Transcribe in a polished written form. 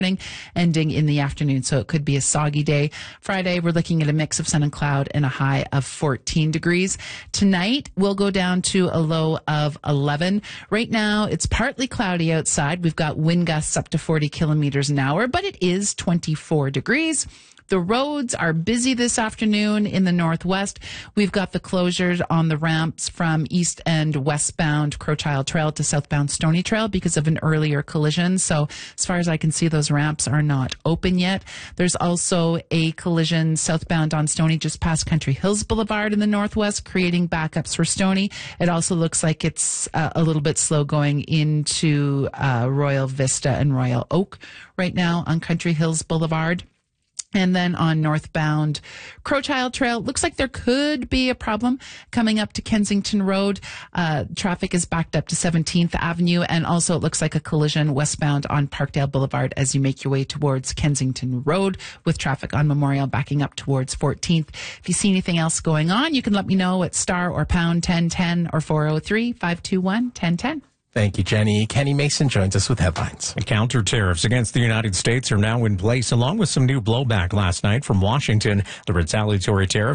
ending in the afternoon, so it could be a soggy day. Friday, we're looking at a mix of sun and cloud and a high of 14 degrees. Tonight, we'll go down to a low of 11. Right now, it's partly cloudy outside. We've got wind gusts up to 40 kilometers an hour, but it is 24 degrees. The roads are busy this afternoon in the northwest. We've got the closures on the ramps from east and westbound Crowchild Trail to southbound Stony Trail because of an earlier collision. So as far as I can see, those ramps are not open yet. There's also a collision southbound on Stony just past Country Hills Boulevard in the northwest, creating backups for Stony. It also looks like it's a little bit slow going into Royal Vista and Royal Oak right now on Country Hills Boulevard. And then on northbound Crowchild Trail, looks like there could be a problem coming up to Kensington Road. Traffic is backed up to 17th Avenue. And also it looks like a collision westbound on Parkdale Boulevard as you make your way towards Kensington Road, with traffic on Memorial backing up towards 14th. If you see anything else going on, you can let me know at star or pound 1010 or 403-521-1010. Thank you, Jenny. Kenny Mason joins us with headlines. Counter tariffs against the United States are now in place, along with some new blowback last night from Washington. The retaliatory tariffs